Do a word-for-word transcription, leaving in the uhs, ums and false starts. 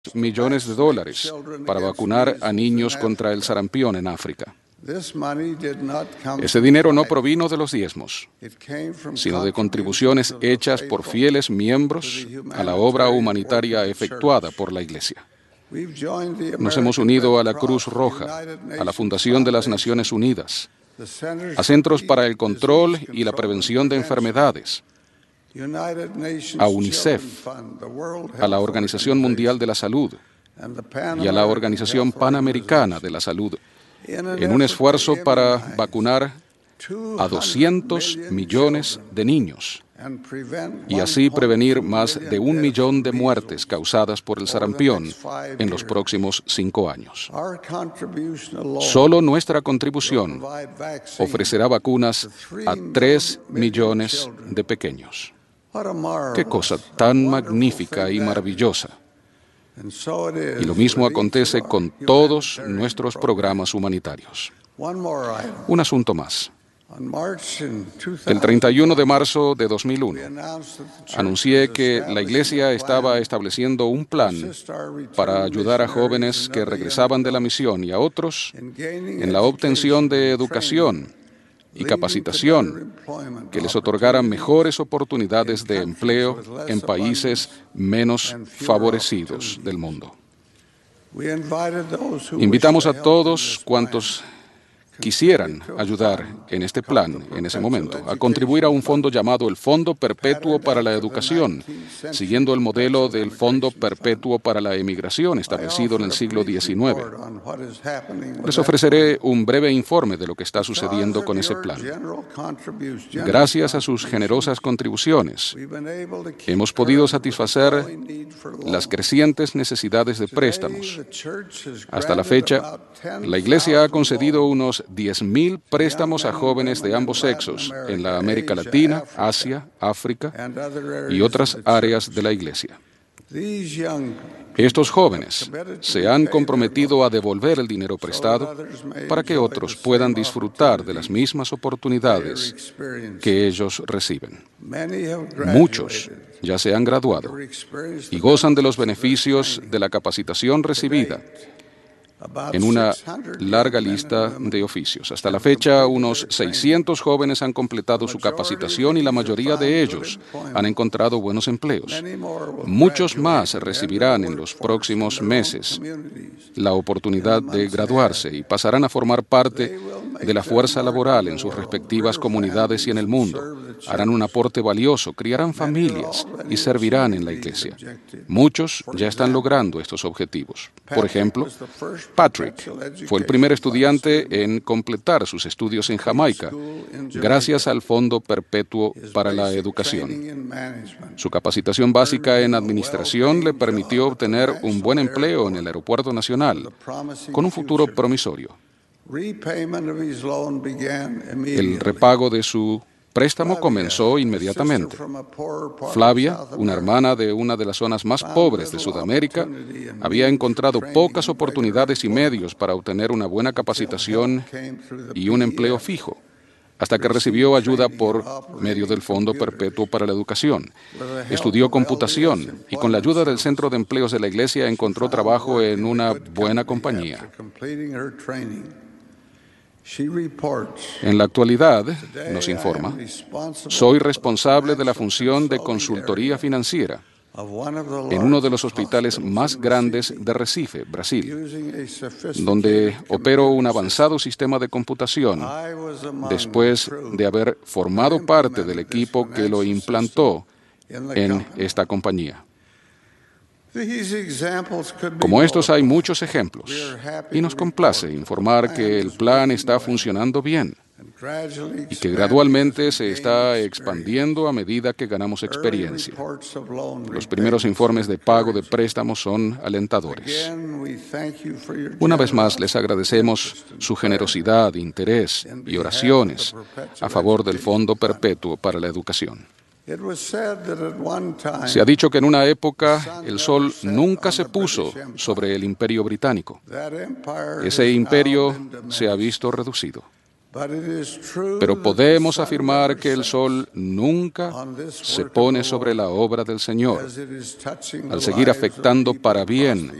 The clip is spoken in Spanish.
millones de dólares para vacunar a niños contra el sarampión en África. Ese dinero no provino de los diezmos, sino de contribuciones hechas por fieles miembros a la obra humanitaria efectuada por la Iglesia. Nos hemos unido a la Cruz Roja, a la Fundación de las Naciones Unidas, a Centros para el Control y la Prevención de Enfermedades, a UNICEF, a la Organización Mundial de la Salud y a la Organización Panamericana de la Salud, en un esfuerzo para vacunar a doscientos millones de niños y así prevenir más de un millón de muertes causadas por el sarampión en los próximos cinco años. Solo nuestra contribución ofrecerá vacunas a tres millones de pequeños. ¡Qué cosa tan magnífica y maravillosa! Y lo mismo acontece con todos nuestros programas humanitarios. Un asunto más. El treinta y uno de marzo de dos mil uno, anuncié que la Iglesia estaba estableciendo un plan para ayudar a jóvenes que regresaban de la misión y a otros en la obtención de educación y capacitación que les otorgaran mejores oportunidades de empleo en países menos favorecidos del mundo. Invitamos a todos cuantos quisieran ayudar en este plan en ese momento a contribuir a un fondo llamado el Fondo Perpetuo para la Educación, siguiendo el modelo del Fondo Perpetuo para la Emigración establecido en el siglo diecinueve. Les ofreceré un breve informe de lo que está sucediendo con ese plan. Gracias a sus generosas contribuciones, hemos podido satisfacer las crecientes necesidades de préstamos. Hasta la fecha, la Iglesia ha concedido unos diez mil préstamos a jóvenes de ambos sexos en la América Latina, Asia, África y otras áreas de la Iglesia. Estos jóvenes se han comprometido a devolver el dinero prestado para que otros puedan disfrutar de las mismas oportunidades que ellos reciben. Muchos ya se han graduado y gozan de los beneficios de la capacitación recibida en una larga lista de oficios. Hasta la fecha, unos seiscientos jóvenes han completado su capacitación y la mayoría de ellos han encontrado buenos empleos. Muchos más recibirán en los próximos meses la oportunidad de graduarse y pasarán a formar parte de la fuerza laboral en sus respectivas comunidades y en el mundo. Harán un aporte valioso, criarán familias y servirán en la Iglesia. Muchos ya están logrando estos objetivos. Por ejemplo, Patrick fue el primer estudiante en completar sus estudios en Jamaica, gracias al Fondo Perpetuo para la Educación. Su capacitación básica en administración le permitió obtener un buen empleo en el Aeropuerto Nacional, con un futuro promisorio. El repago de su préstamo comenzó inmediatamente. Flavia, una hermana de una de las zonas más pobres de Sudamérica, había encontrado pocas oportunidades y medios para obtener una buena capacitación y un empleo fijo, hasta que recibió ayuda por medio del Fondo Perpetuo para la Educación. Estudió computación y con la ayuda del Centro de Empleos de la Iglesia encontró trabajo en una buena compañía. En la actualidad, nos informa, soy responsable de la función de consultoría financiera en uno de los hospitales más grandes de Recife, Brasil, donde opero un avanzado sistema de computación después de haber formado parte del equipo que lo implantó en esta compañía. Como estos hay muchos ejemplos, y nos complace informar que el plan está funcionando bien y que gradualmente se está expandiendo a medida que ganamos experiencia. Los primeros informes de pago de préstamos son alentadores. Una vez más, les agradecemos su generosidad, interés y oraciones a favor del Fondo Perpetuo para la Educación. Se ha dicho que en una época el sol nunca se puso sobre el imperio británico. Ese imperio se ha visto reducido. Pero podemos afirmar que el sol nunca se pone sobre la obra del Señor, al seguir afectando para bien